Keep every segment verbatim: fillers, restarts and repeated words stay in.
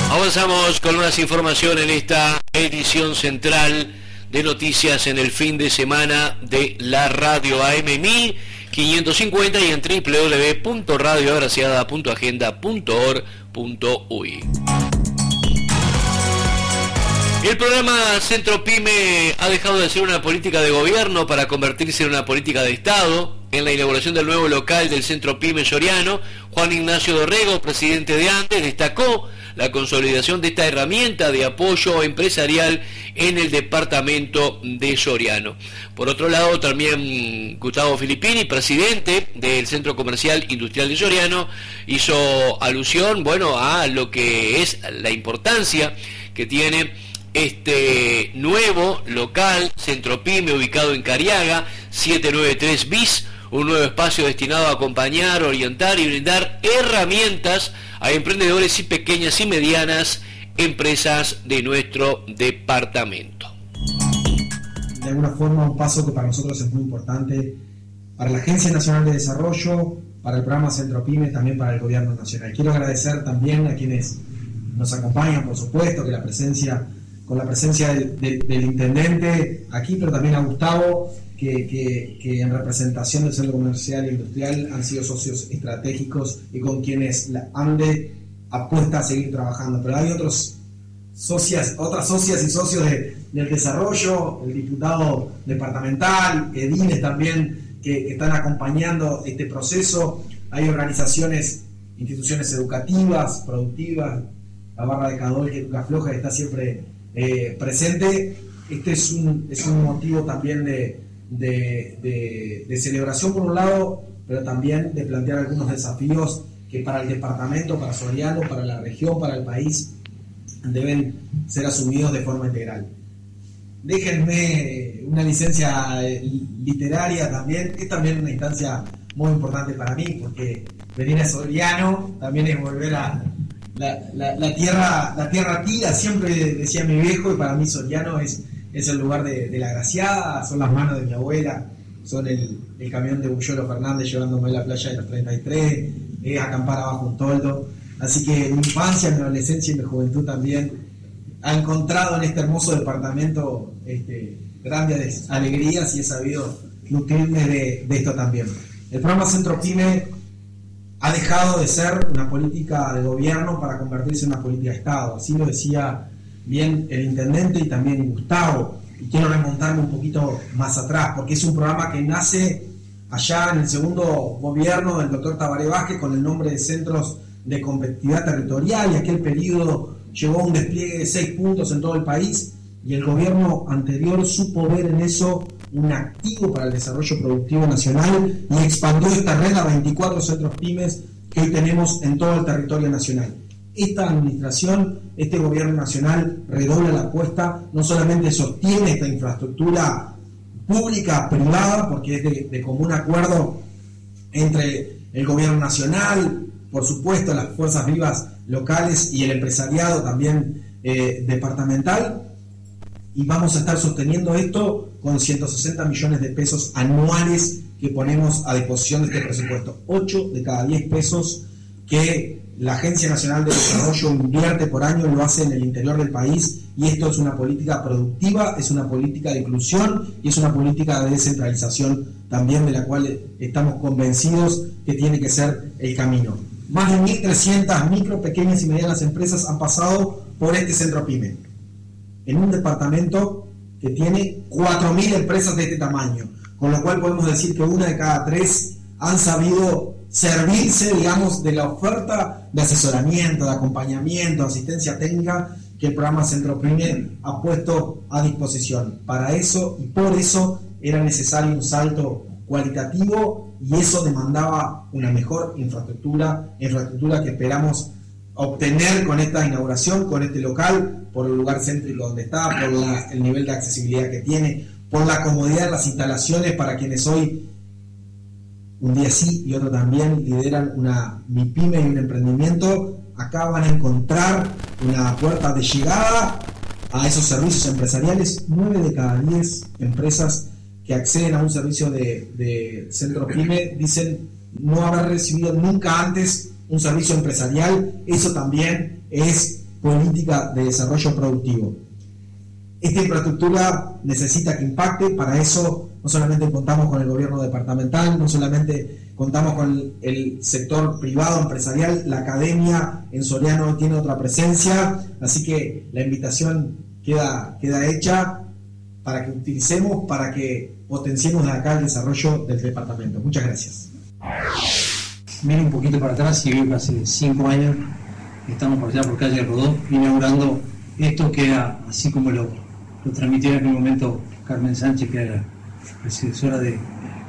Avanzamos con más información en esta edición central de noticias en el fin de semana de la radio A M mil quinientos cincuenta y en doble u doble u doble u punto radio agraciada punto agenda punto org punto uy. El programa Centro Pyme ha dejado de ser una política de gobierno para convertirse en una política de Estado. En la inauguración del nuevo local del Centro Pyme Soriano, Juan Ignacio Dorrego, presidente de ANDES, destacó la consolidación de esta herramienta de apoyo empresarial en el departamento de Soriano. Por otro lado, también Gustavo Filippini, presidente del Centro Comercial Industrial de Soriano, hizo alusión, bueno, a lo que es la importancia que tiene este nuevo local Centro Pyme ubicado en Cariaga, setecientos noventa y tres bis, un nuevo espacio destinado a acompañar, orientar y brindar herramientas a emprendedores y pequeñas y medianas empresas de nuestro departamento. De alguna forma, un paso que para nosotros es muy importante, para la Agencia Nacional de Desarrollo, para el programa Centro Pyme, también para el Gobierno Nacional. Quiero agradecer también a quienes nos acompañan, por supuesto, que la presencia, con la presencia del, del, del intendente aquí, pero también a Gustavo, Que, que, que en representación del Centro Comercial e Industrial han sido socios estratégicos y con quienes la ANDE apuesta a seguir trabajando. Pero hay otros socias, otras socias y socios de, del desarrollo, el diputado departamental, Edines también, que, que están acompañando este proceso. Hay organizaciones, instituciones educativas, productivas, la barra de Cadol, que nunca afloja, está siempre eh, presente. Este es un, es un motivo también de De, de, de celebración por un lado, pero también de plantear algunos desafíos que para el departamento, para Soriano, para la región, para el país, deben ser asumidos de forma integral. Déjenme una licencia literaria también, es también una instancia muy importante para mí, porque venir a Soriano también es volver a la, la, la tierra, la tierra tira, siempre decía mi viejo, y para mí Soriano es es el lugar de, de la Graciada, son las manos de mi abuela, son el, el camión de Bullolo Fernández llevándome a la playa de los treinta y tres, es acampar abajo un toldo. Así que mi infancia, mi adolescencia y mi juventud también ha encontrado en este hermoso departamento este, grandes alegrías y he sabido nutrirme de, de esto también. El programa Centro Pyme ha dejado de ser una política de gobierno para convertirse en una política de Estado, así lo decía bien el intendente y también Gustavo, y quiero remontarme un poquito más atrás, porque es un programa que nace allá en el segundo gobierno del doctor Tabaré Vázquez con el nombre de Centros de Competitividad Territorial, y aquel periodo llevó a un despliegue de seis puntos en todo el país, y el gobierno anterior supo ver en eso un activo para el desarrollo productivo nacional y expandió esta red a veinticuatro centros pymes que hoy tenemos en todo el territorio nacional. Esta administración, este gobierno nacional redobla la apuesta, no solamente sostiene esta infraestructura pública, privada, porque es de, de común acuerdo entre el gobierno nacional, por supuesto las fuerzas vivas locales y el empresariado también eh, departamental, y vamos a estar sosteniendo esto con ciento sesenta millones de pesos anuales que ponemos a disposición de este presupuesto. ocho de cada diez pesos que la Agencia Nacional de Desarrollo invierte por año lo hace en el interior del país, y esto es una política productiva, es una política de inclusión y es una política de descentralización también, de la cual estamos convencidos que tiene que ser el camino. Más de mil trescientas micro, pequeñas y medianas empresas han pasado por este Centro Pyme, en un departamento que tiene cuatro mil empresas de este tamaño, con lo cual podemos decir que una de cada tres han sabido servirse, digamos, de la oferta de asesoramiento, de acompañamiento, de asistencia técnica que el programa Centro Pyme ha puesto a disposición. Para eso y por eso era necesario un salto cualitativo, y eso demandaba una mejor infraestructura, infraestructura que esperamos obtener con esta inauguración, con este local, por el lugar céntrico donde está, por la, el nivel de accesibilidad que tiene, por la comodidad de las instalaciones para quienes hoy, un día sí y otro también, lideran una MIPYME y un emprendimiento. Acá van a encontrar una puerta de llegada a esos servicios empresariales. nueve de cada diez empresas que acceden a un servicio de, de Centro Pyme dicen no haber recibido nunca antes un servicio empresarial. Eso también es política de desarrollo productivo. Esta infraestructura necesita que impacte, para eso no solamente contamos con el gobierno departamental, no solamente contamos con el sector privado, empresarial, la academia en Soriano tiene otra presencia, así que la invitación queda, queda hecha para que utilicemos, para que potenciemos de acá el desarrollo del departamento. Muchas gracias. Miro un poquito para atrás y veo que hace cinco años estamos por allá por calle Rodó inaugurando esto que era así como lo, lo transmitió en aquel momento Carmen Sánchez, que era la predecesora de,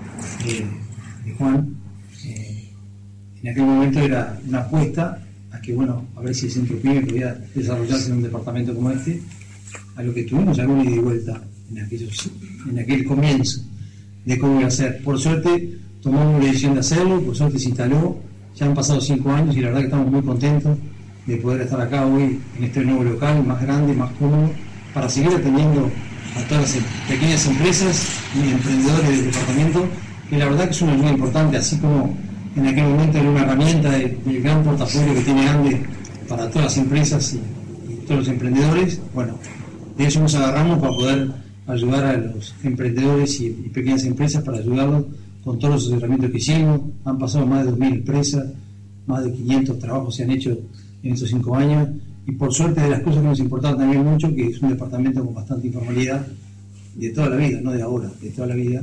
de, de Juan. Eh, en aquel momento era una apuesta a que, bueno, a ver si el Centro Pyme podía desarrollarse en un departamento como este, a lo que tuvimos alguna ida y vuelta en, aquellos, en aquel comienzo de cómo iba a ser. Por suerte tomamos la decisión de hacerlo, por suerte se instaló, ya han pasado cinco años y la verdad que estamos muy contentos de poder estar acá hoy en este nuevo local, más grande, más cómodo, para seguir atendiendo a todas las pequeñas empresas y emprendedores del departamento, que la verdad que es una ayuda importante, así como en aquel momento era una herramienta del de gran portafolio que tiene ANDE para todas las empresas y, y todos los emprendedores. Bueno, de eso nos agarramos para poder ayudar a los emprendedores y, y pequeñas empresas, para ayudarlos con todos los asesoramientos que hicimos. Han pasado más de dos mil empresas, más de quinientos trabajos se han hecho en estos cinco años, y por suerte de las cosas que nos importaban también mucho, que es un departamento con bastante informalidad de toda la vida, no de ahora, de toda la vida.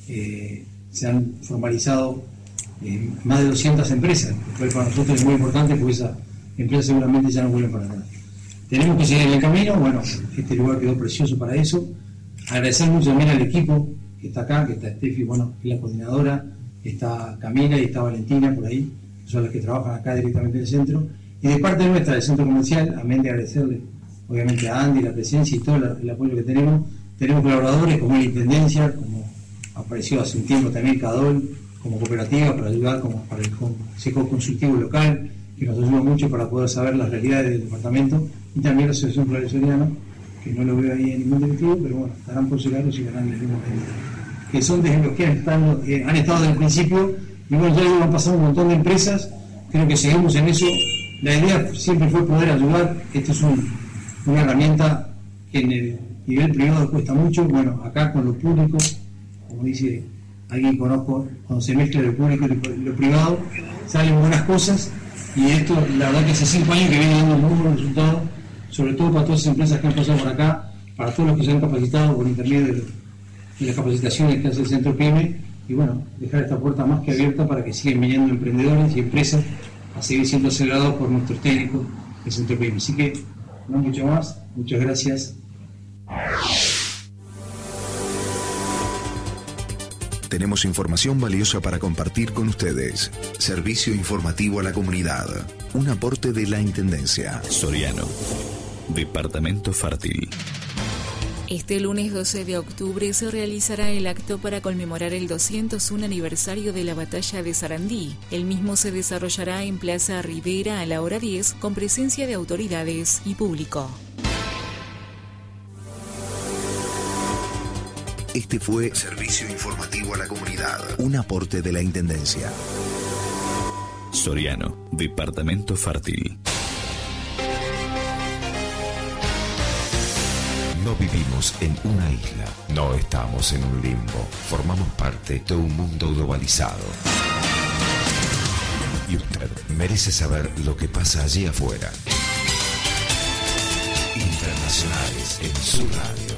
Eh, se han formalizado eh, más de doscientas empresas, lo cual para nosotros es muy importante, porque esas empresas seguramente ya no vuelven para atrás. Tenemos que seguir en el camino. Bueno, este lugar quedó precioso para eso. Agradecer mucho también al equipo que está acá, que está Steffi, bueno, que es la coordinadora, está Camila y está Valentina por ahí, son las que trabajan acá directamente en el centro. Y de parte nuestra del centro comercial, amén de agradecerle obviamente a Andy la presencia y todo la, el apoyo que tenemos, tenemos colaboradores como la Intendencia, como apareció hace un tiempo también Cadol, como cooperativa para ayudar, como para el Consejo Consultivo Local, que nos ayuda mucho para poder saber las realidades del departamento, y también la Asociación Floral Soriano, que no lo veo ahí en ningún directivo, pero bueno, estarán por llegarlos y ganarán el mismo momento, que son de los que han estado, eh, han estado desde el principio, y bueno, ya han pasado un montón de empresas, creo que seguimos en eso. La idea siempre fue poder ayudar. Esto es un, una herramienta que en el nivel privado cuesta mucho. Bueno, acá con lo público, como dice alguien que conozco, cuando se mezcla lo público y lo privado, salen buenas cosas, y esto, la verdad que hace cinco años que viene dando muy buenos resultados, sobre todo para todas las empresas que han pasado por acá, para todos los que se han capacitado por intermedio de, de las capacitaciones que hace el Centro Pyme, y bueno, dejar esta puerta más que abierta para que sigan viniendo emprendedores y empresas a seguir siendo acelerados por nuestros técnicos del Centro Pyme. Así que no mucho más, muchas gracias. Tenemos información valiosa para compartir con ustedes. Servicio informativo a la comunidad. Un aporte de la Intendencia. Soriano, Departamento Fértil. Este lunes doce de octubre se realizará el acto para conmemorar el doscientos uno aniversario de la batalla de Sarandí. El mismo se desarrollará en Plaza Rivera a la hora diez, con presencia de autoridades y público. Este fue Servicio Informativo a la Comunidad, un aporte de la Intendencia. Soriano, Departamento Fértil. No vivimos en una isla, no estamos en un limbo, formamos parte de un mundo globalizado. Y usted merece saber lo que pasa allí afuera. Internacionales en su radio.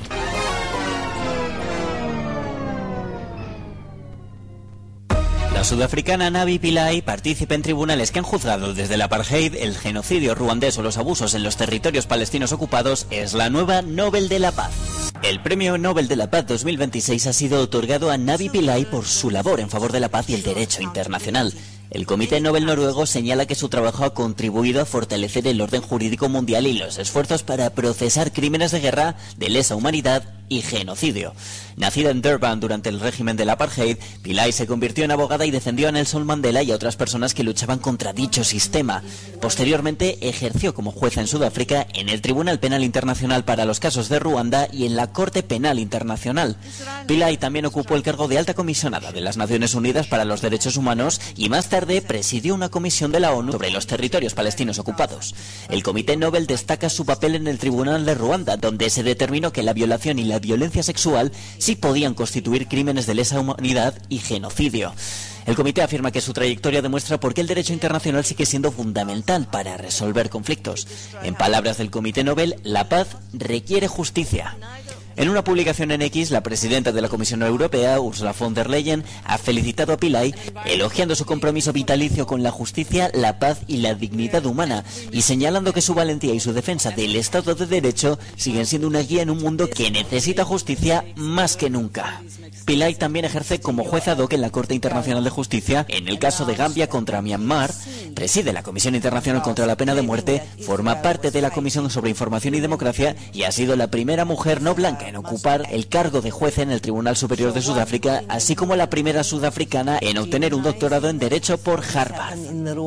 La sudafricana Navi Pillay participa en tribunales que han juzgado desde el apartheid, el genocidio ruandés o los abusos en los territorios palestinos ocupados. Es la nueva Nobel de la Paz. El Premio Nobel de la Paz dos mil veintiséis ha sido otorgado a Navi Pillay por su labor en favor de la paz y el derecho internacional. El Comité Nobel noruego señala que su trabajo ha contribuido a fortalecer el orden jurídico mundial y los esfuerzos para procesar crímenes de guerra, de lesa humanidad y y genocidio. Nacida en Durban durante el régimen del apartheid, Pillay se convirtió en abogada y defendió a Nelson Mandela y a otras personas que luchaban contra dicho sistema. Posteriormente ejerció como jueza en Sudáfrica, en el Tribunal Penal Internacional para los casos de Ruanda y en la Corte Penal Internacional. Pillay también ocupó el cargo de alta comisionada de las Naciones Unidas para los Derechos Humanos y más tarde presidió una comisión de la ONU sobre los territorios palestinos ocupados. El Comité Nobel destaca su papel en el Tribunal de Ruanda, donde se determinó que la violación y la violencia sexual sí podían constituir crímenes de lesa humanidad y genocidio. El comité afirma que su trayectoria demuestra por qué el derecho internacional sigue siendo fundamental para resolver conflictos. En palabras del Comité Nobel, la paz requiere justicia. En una publicación en X, la presidenta de la Comisión Europea, Ursula von der Leyen, ha felicitado a Pillay, elogiando su compromiso vitalicio con la justicia, la paz y la dignidad humana, y señalando que su valentía y su defensa del Estado de Derecho siguen siendo una guía en un mundo que necesita justicia más que nunca. Pillay también ejerce como juez ad hoc en la Corte Internacional de Justicia en el caso de Gambia contra Myanmar, preside la Comisión Internacional contra la Pena de Muerte, forma parte de la Comisión sobre Información y Democracia y ha sido la primera mujer no blanca en ocupar el cargo de juez en el Tribunal Superior de Sudáfrica, así como la primera sudafricana en obtener un doctorado en Derecho por Harvard.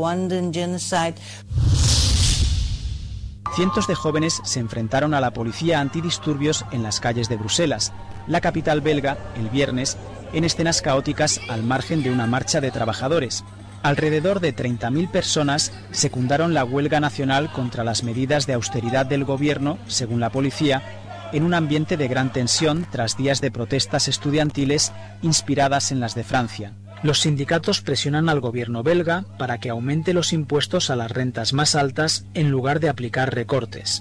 Cientos de jóvenes se enfrentaron a la policía antidisturbios en las calles de Bruselas, la capital belga, el viernes, en escenas caóticas al margen de una marcha de trabajadores. Alrededor de treinta mil personas secundaron la huelga nacional contra las medidas de austeridad del gobierno, según la policía, en un ambiente de gran tensión tras días de protestas estudiantiles inspiradas en las de Francia. Los sindicatos presionan al gobierno belga para que aumente los impuestos a las rentas más altas en lugar de aplicar recortes.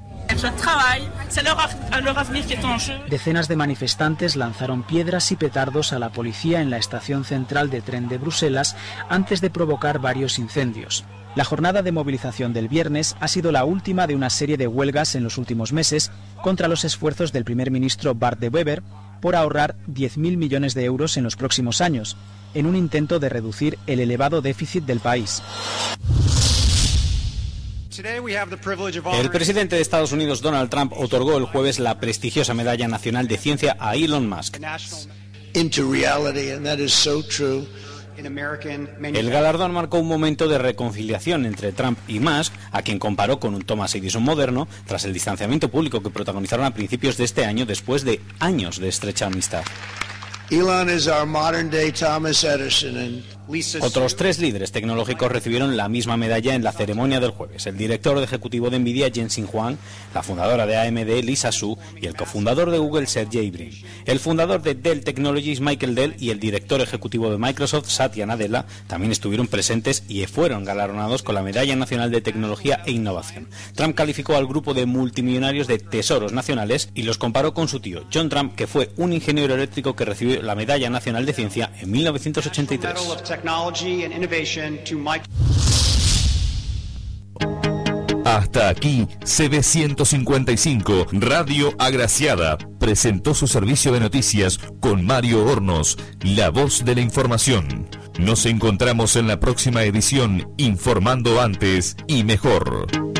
Decenas de manifestantes lanzaron piedras y petardos a la policía en la estación central de tren de Bruselas antes de provocar varios incendios. La jornada de movilización del viernes ha sido la última de una serie de huelgas en los últimos meses contra los esfuerzos del primer ministro Bart de Wever por ahorrar diez mil millones de euros en los próximos años, en un intento de reducir el elevado déficit del país. El presidente de Estados Unidos, Donald Trump, otorgó el jueves la prestigiosa Medalla Nacional de Ciencia a Elon Musk. El galardón marcó un momento de reconciliación entre Trump y Musk, a quien comparó con un Thomas Edison moderno, tras el distanciamiento público que protagonizaron a principios de este año después de años de estrecha amistad. Elon is our modern day Thomas Edison and Lisa Otros tres líderes tecnológicos recibieron la misma medalla en la ceremonia del jueves. El director ejecutivo de Nvidia, Jensen Huang, la fundadora de A M D, Lisa Su, y el cofundador de Google, Sergey Brin. El fundador de Dell Technologies, Michael Dell, y el director ejecutivo de Microsoft, Satya Nadella, también estuvieron presentes y fueron galardonados con la Medalla Nacional de Tecnología e Innovación. Trump calificó al grupo de multimillonarios de tesoros nacionales y los comparó con su tío, John Trump, que fue un ingeniero eléctrico que recibió la Medalla Nacional de Ciencia en mil novecientos ochenta y tres. Hasta aquí, C B ciento cincuenta y cinco, Radio Agraciada, presentó su servicio de noticias con Mario Hornos, la voz de la información. Nos encontramos en la próxima edición, informando antes y mejor.